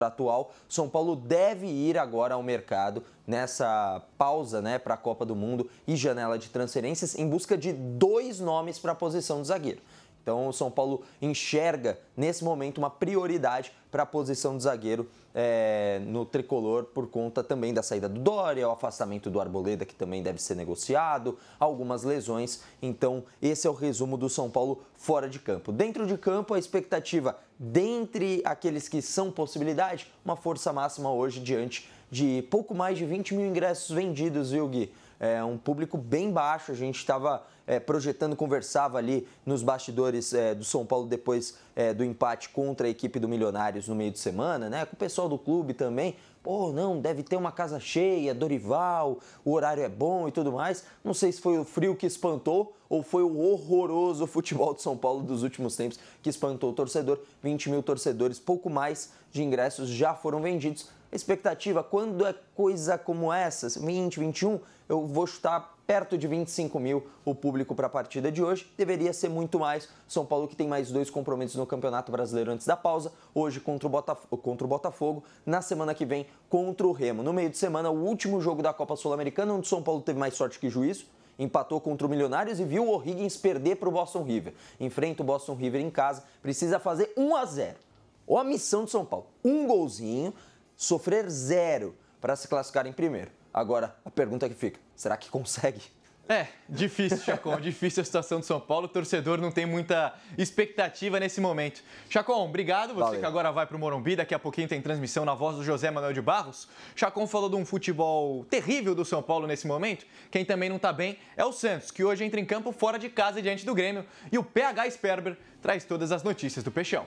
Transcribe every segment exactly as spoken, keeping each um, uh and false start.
atual, São Paulo deve ir agora ao mercado nessa pausa, né, para a Copa do Mundo e janela de transferências em busca de dois nomes para a posição de zagueiro. Então, o São Paulo enxerga, nesse momento, uma prioridade para a posição de zagueiro é, no tricolor, por conta também da saída do Doria, o afastamento do Arboleda, que também deve ser negociado, algumas lesões. Então, esse é o resumo do São Paulo fora de campo. Dentro de campo, a expectativa, dentre aqueles que são possibilidade, uma força máxima hoje diante de pouco mais de vinte mil ingressos vendidos, viu, Gui? É um público bem baixo, a gente estava é, projetando, conversava ali nos bastidores é, do São Paulo depois é, do empate contra a equipe do Milionários no meio de semana, né? Com o pessoal do clube também. Pô, não, deve ter uma casa cheia, Dorival, o horário é bom e tudo mais. Não sei se foi o frio que espantou ou foi o horroroso futebol de São Paulo dos últimos tempos que espantou o torcedor. vinte mil torcedores, pouco mais de ingressos já foram vendidos. A expectativa, quando é coisa como essa, vinte, vinte e um, eu vou chutar perto de vinte e cinco mil o público para a partida de hoje. Deveria ser muito mais. São Paulo que tem mais dois compromissos no Campeonato Brasileiro antes da pausa. Hoje contra o, Botaf- contra o Botafogo. Na semana que vem contra o Remo. No meio de semana, o último jogo da Copa Sul-Americana, onde o São Paulo teve mais sorte que juízo. Empatou contra o Milionários e viu o O'Higgins perder para o Boston River. Enfrenta o Boston River em casa. Precisa fazer um a zero. Ou a missão de São Paulo. Um golzinho, sofrer zero para se classificar em primeiro. Agora, a pergunta que fica, será que consegue? É, difícil, Chacon, difícil a situação do São Paulo, o torcedor não tem muita expectativa nesse momento. Chacon, obrigado, você Valeu. Que agora vai para o Morumbi, daqui a pouquinho tem transmissão na voz do José Manuel de Barros. Chacon falou de um futebol terrível do São Paulo nesse momento, quem também não está bem é o Santos, que hoje entra em campo fora de casa diante do Grêmio, e o P H Sperber traz todas as notícias do Peixão.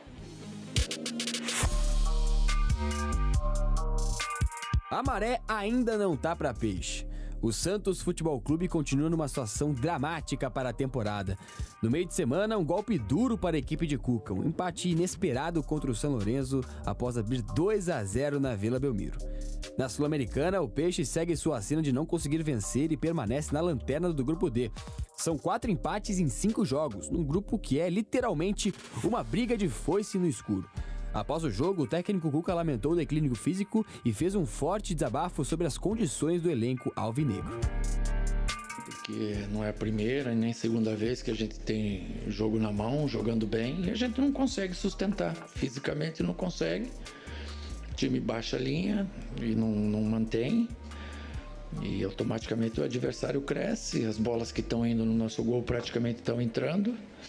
A maré ainda não tá para peixe. O Santos Futebol Clube continua numa situação dramática para a temporada. No meio de semana, um golpe duro para a equipe de Cuca, um empate inesperado contra o São Lourenço após abrir dois a zero na Vila Belmiro. Na Sul-Americana, o Peixe segue sua cena de não conseguir vencer e permanece na lanterna do Grupo D. São quatro empates em cinco jogos, num grupo que é literalmente uma briga de foice no escuro. Após o jogo, o técnico Cuca lamentou o declínio físico e fez um forte desabafo sobre as condições do elenco alvinegro. Porque não é a primeira nem a segunda vez que a gente tem jogo na mão, jogando bem, e a gente não consegue sustentar. Fisicamente não consegue. O time baixa a linha e não, não mantém. E automaticamente o adversário cresce, as bolas que estão indo no nosso gol praticamente estão entrando.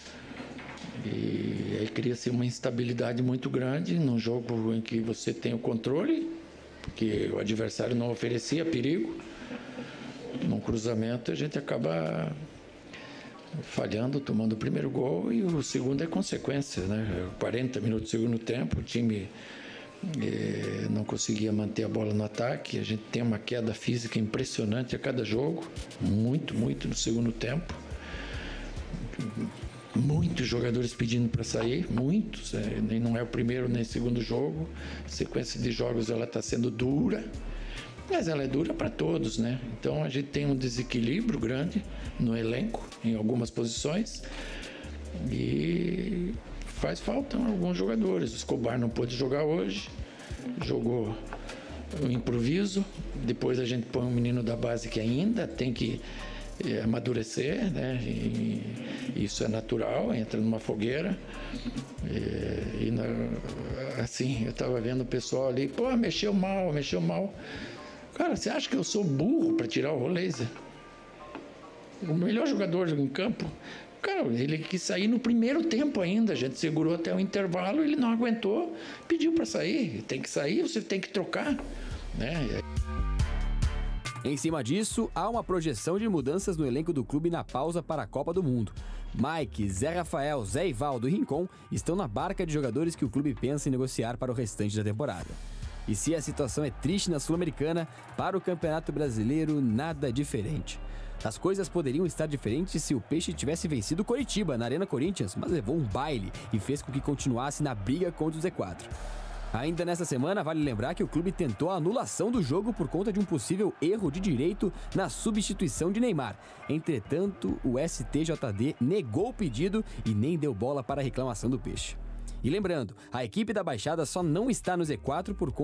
E aí cria-se uma instabilidade muito grande num jogo em que você tem o controle, porque o adversário não oferecia perigo. Num cruzamento a gente acaba falhando, tomando o primeiro gol, e o segundo é consequência, né? quarenta minutos do segundo tempo, o time eh, não conseguia manter a bola no ataque. A gente tem uma queda física impressionante a cada jogo, muito, muito no segundo tempo. Muitos jogadores pedindo para sair, muitos, é, nem não é o primeiro nem o segundo jogo. A sequência de jogos ela está sendo dura, mas ela é dura para todos, né? Então a gente tem um desequilíbrio grande no elenco, em algumas posições, e faz falta alguns jogadores. O Escobar não pôde jogar hoje, jogou o improviso. Depois a gente põe um menino da base que ainda tem que É, amadurecer, né? E isso é natural, entra numa fogueira. E, e na, assim, eu estava vendo o pessoal ali, pô, mexeu mal, mexeu mal. Cara, você acha que eu sou burro para tirar o Roleiser? O melhor jogador em campo. Cara, ele quis sair no primeiro tempo ainda, a gente segurou até o intervalo, ele não aguentou, pediu para sair. Tem que sair, você tem que trocar, né? Em cima disso, há uma projeção de mudanças no elenco do clube na pausa para a Copa do Mundo. Mike, Zé Rafael, Zé Ivaldo e Rincon estão na barca de jogadores que o clube pensa em negociar para o restante da temporada. E se a situação é triste na Sul-Americana, para o Campeonato Brasileiro, nada diferente. As coisas poderiam estar diferentes se o Peixe tivesse vencido o Coritiba na Arena Corinthians, mas levou um baile e fez com que continuasse na briga contra o Z quatro. Ainda nesta semana, vale lembrar que o clube tentou a anulação do jogo por conta de um possível erro de direito na substituição de Neymar. Entretanto, o S T J D negou o pedido e nem deu bola para a reclamação do Peixe. E lembrando, a equipe da Baixada só não está no Z quatro por conta